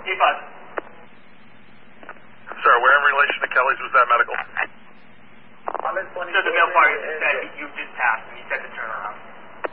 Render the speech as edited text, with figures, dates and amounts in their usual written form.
Sir, where in relation to Kelly's was that medical? So the mail party said you just passed and he said to turn around.